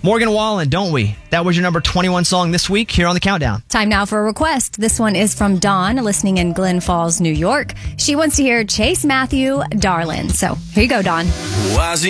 Morgan Wallen, Don't We? That was your number 21 song this week here on the Countdown. Time now for a request. This one is from Dawn, listening in Glen Falls, New York. She wants to hear Chase Matthew, Darlin'. So here you go, Dawn. Was